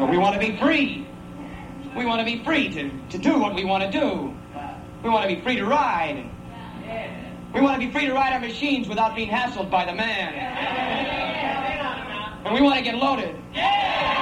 But we want to be free. We want to be free to do what we want to do. We want to be free to ride. We want to be free to ride our machines without being hassled by the man. And we want to get loaded.